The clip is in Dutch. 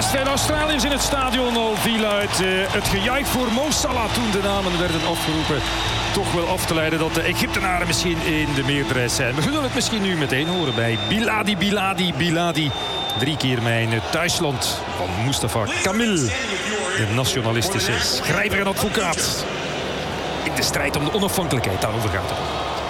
Best veel Australiërs in het stadion. Al viel uit het gejuich voor Mo Salah toen de namen werden afgeroepen. Toch wel af te leiden dat de Egyptenaren misschien in de meerderheid zijn. We zullen het misschien nu meteen horen bij Biladi, Biladi, Biladi. 3 keer mijn thuisland van Mustafa Kamil. De nationalistische schrijver en advocaat. In de strijd om de onafhankelijkheid, daarover gaat het.